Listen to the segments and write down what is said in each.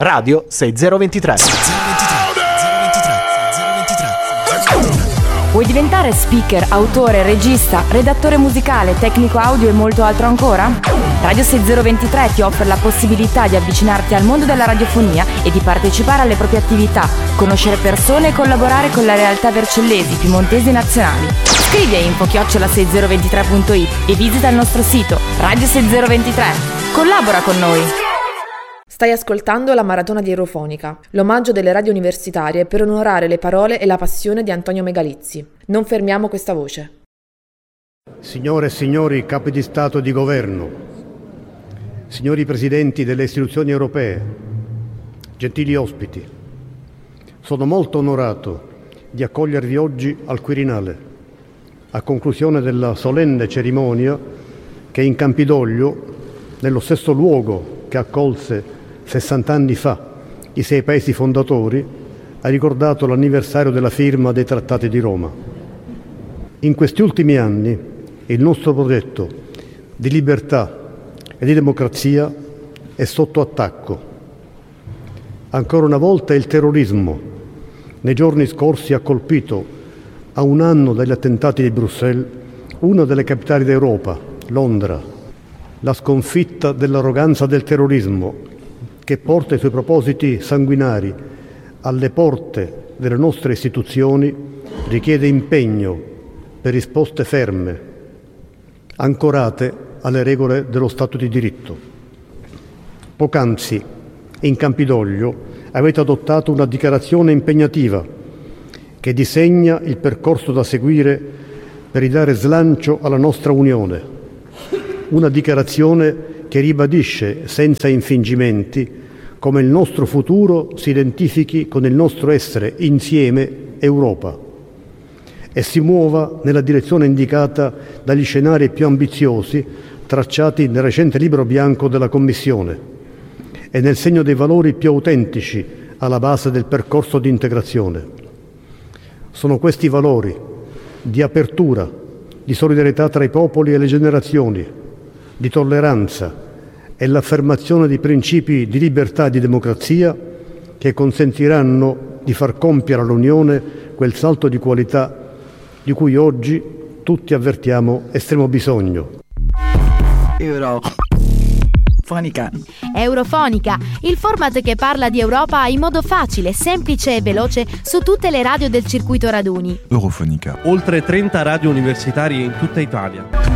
Radio 6023. Vuoi diventare speaker, autore, regista, redattore musicale, tecnico audio e molto altro ancora? Radio 6023 ti offre la possibilità di avvicinarti al mondo della radiofonia e di partecipare alle proprie attività, conoscere persone e collaborare con le realtà vercellesi, piemontesi e nazionali. Scrivi a info@6023.it e visita il nostro sito Radio 6023. Collabora con noi! Stai ascoltando la Maratona di Eurofonica, l'omaggio delle radio universitarie per onorare le parole e la passione di Antonio Megalizzi. Non fermiamo questa voce. Signore e signori capi di Stato e di Governo, signori presidenti delle istituzioni europee, gentili ospiti, sono molto onorato di accogliervi oggi al Quirinale, a conclusione della solenne cerimonia che in Campidoglio, nello stesso luogo che accolse 60 anni fa i 6 paesi fondatori, ha ricordato l'anniversario della firma dei Trattati di Roma. In questi ultimi anni il nostro progetto di libertà e di democrazia è sotto attacco. Ancora una volta il terrorismo nei giorni scorsi ha colpito, a un anno dagli attentati di Bruxelles, una delle capitali d'Europa, Londra. La sconfitta dell'arroganza del terrorismo, che porta i suoi propositi sanguinari alle porte delle nostre istituzioni, richiede impegno per risposte ferme, ancorate alle regole dello Stato di diritto. Poc'anzi, in Campidoglio, avete adottato una dichiarazione impegnativa che disegna il percorso da seguire per ridare slancio alla nostra Unione. Una dichiarazione che ribadisce senza infingimenti come il nostro futuro si identifichi con il nostro essere insieme Europa e si muova nella direzione indicata dagli scenari più ambiziosi tracciati nel recente libro bianco della Commissione e nel segno dei valori più autentici alla base del percorso di integrazione. Sono questi valori di apertura, di solidarietà tra i popoli e le generazioni, di tolleranza e l'affermazione di principi di libertà e di democrazia che consentiranno di far compiere all'Unione quel salto di qualità di cui oggi tutti avvertiamo estremo bisogno. Eurofonica, il format che parla di Europa in modo facile, semplice e veloce su tutte le radio del circuito raduni. Eurofonica. Oltre 30 radio universitarie in tutta Italia.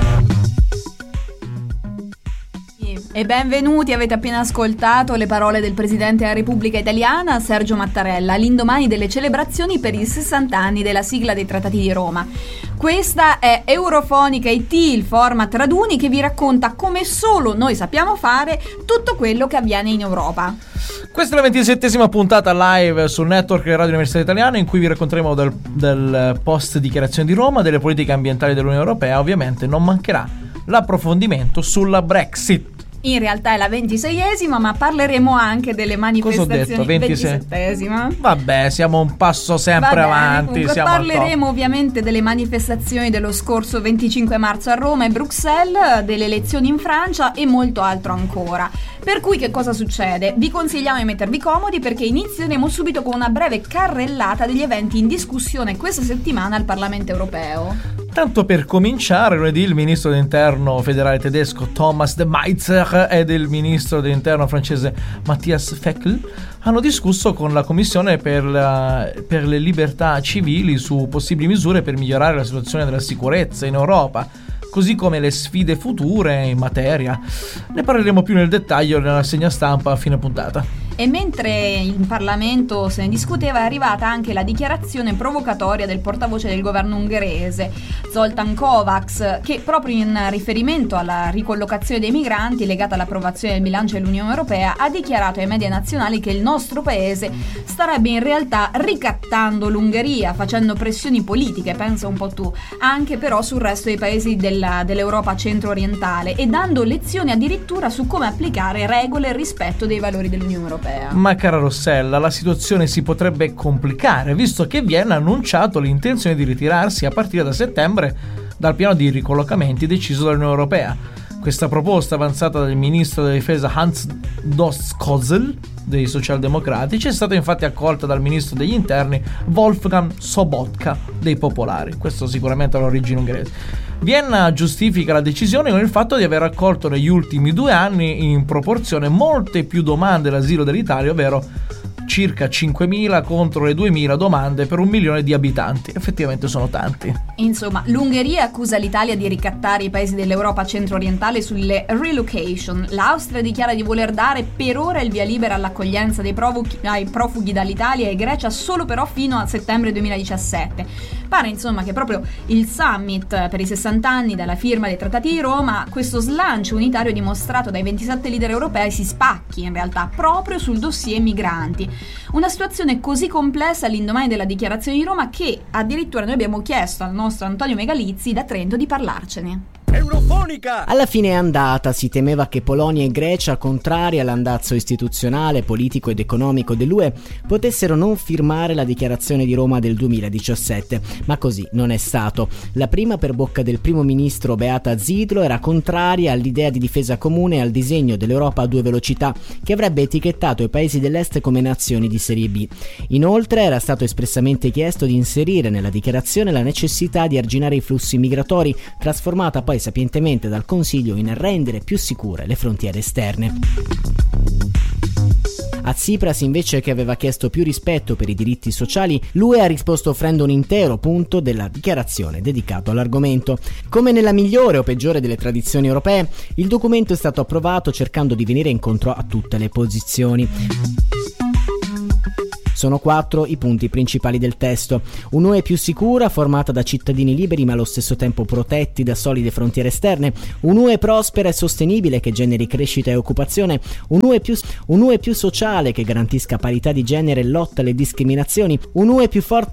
E benvenuti, avete appena ascoltato le parole del Presidente della Repubblica Italiana, Sergio Mattarella, all'indomani delle celebrazioni per i 60 anni della sigla dei Trattati di Roma. Questa è Eurofonica IT, il format raduni che vi racconta come solo noi sappiamo fare tutto quello che avviene in Europa. Questa è la 27esima puntata live sul network Radio Università Italiana, in cui vi racconteremo del post dichiarazione di Roma, delle politiche ambientali dell'Unione Europea. Ovviamente non mancherà l'approfondimento sulla Brexit. In realtà è la 26esima, ma parleremo anche delle manifestazioni. 27esima. Vabbè, siamo un passo sempre avanti. Parleremo ovviamente delle manifestazioni dello scorso 25 marzo a Roma e Bruxelles, delle elezioni in Francia e molto altro ancora. Per cui che cosa succede? Vi consigliamo di mettervi comodi perché inizieremo subito con una breve carrellata degli eventi in discussione questa settimana al Parlamento Europeo. Tanto per cominciare, lunedì il ministro dell'interno federale tedesco Thomas de Maizière ed il ministro dell'interno francese Matthias Fekl hanno discusso con la Commissione per le libertà civili su possibili misure per migliorare la situazione della sicurezza in Europa, così come le sfide future in materia. Ne parleremo più nel dettaglio nella rassegna stampa a fine puntata. E mentre in Parlamento se ne discuteva, è arrivata anche la dichiarazione provocatoria del portavoce del governo ungherese, Zoltán Kovács, che proprio in riferimento alla ricollocazione dei migranti legata all'approvazione del bilancio dell'Unione Europea ha dichiarato ai media nazionali che il nostro paese starebbe in realtà ricattando l'Ungheria, facendo pressioni politiche, pensa un po' tu, anche però sul resto dei paesi dell'Europa centro-orientale e dando lezioni addirittura su come applicare regole e rispetto dei valori dell'Unione Europea. Ma cara Rossella, la situazione si potrebbe complicare, visto che Vienna ha annunciato l'intenzione di ritirarsi a partire da settembre dal piano di ricollocamenti deciso dall'Unione Europea. Questa proposta avanzata dal ministro della difesa Hans Doskozl dei socialdemocratici è stata infatti accolta dal ministro degli interni Wolfgang Sobotka dei popolari. Questo sicuramente ha l'origine ungherese. Vienna giustifica la decisione con il fatto di aver accolto negli ultimi 2 anni in proporzione molte più domande d'asilo dell'Italia, ovvero circa 5.000 contro le 2.000 domande per 1 milione di abitanti. Effettivamente sono tanti. Insomma, l'Ungheria accusa l'Italia di ricattare i paesi dell'Europa centro-orientale sulle relocation. L'Austria dichiara di voler dare per ora il via libera all'accoglienza dei profughi dall'Italia e Grecia solo però fino a settembre 2017. Pare insomma che proprio il summit per i 60 anni dalla firma dei trattati di Roma, questo slancio unitario dimostrato dai 27 leader europei si spacchi in realtà proprio sul dossier migranti. Una situazione così complessa all'indomani della dichiarazione di Roma che addirittura noi abbiamo chiesto al nostro Antonio Megalizzi da Trento di parlarcene. Eurofonica! Alla fine è andata, si temeva che Polonia e Grecia, contrarie all'andazzo istituzionale, politico ed economico dell'UE, potessero non firmare la dichiarazione di Roma del 2017, ma così non è stato. La prima per bocca del primo ministro Beata Zidlo era contraria all'idea di difesa comune e al disegno dell'Europa a 2 velocità, che avrebbe etichettato i paesi dell'est come nazioni di serie B. Inoltre era stato espressamente chiesto di inserire nella dichiarazione la necessità di arginare i flussi migratori, trasformata poi sapientemente dal Consiglio in rendere più sicure le frontiere esterne. A Tsipras, invece, che aveva chiesto più rispetto per i diritti sociali, l'UE ha risposto offrendo un intero punto della dichiarazione dedicato all'argomento. Come nella migliore o peggiore delle tradizioni europee, il documento è stato approvato cercando di venire incontro a tutte le posizioni. Sono 4 i punti principali del testo. Un'UE più sicura, formata da cittadini liberi ma allo stesso tempo protetti da solide frontiere esterne. Un'UE prospera e sostenibile che generi crescita e occupazione. Un'UE più sociale che garantisca parità di genere e lotta alle discriminazioni. Un'UE più forte